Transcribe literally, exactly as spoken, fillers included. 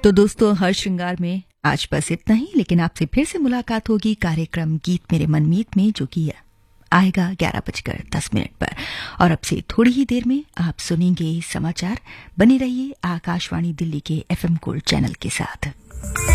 तो दोस्तों, हर श्रृंगार में आज बस इतना ही, लेकिन आपसे फिर से मुलाकात होगी कार्यक्रम गीत मेरे मनमीत में, जो कि आएगा ग्यारह बजकर दस मिनट पर। और अब से थोड़ी ही देर में आप सुनेंगे समाचार। बने रहिए आकाशवाणी दिल्ली के एफएम गोल्ड चैनल के साथ।